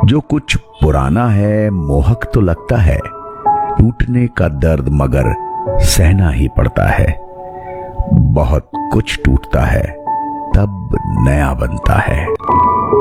जो कुछ पुराना है मोहक तो लगता है, टूटने का दर्द मगर सहना ही पड़ता है। बहुत कुछ टूटता है तब नया बनता है।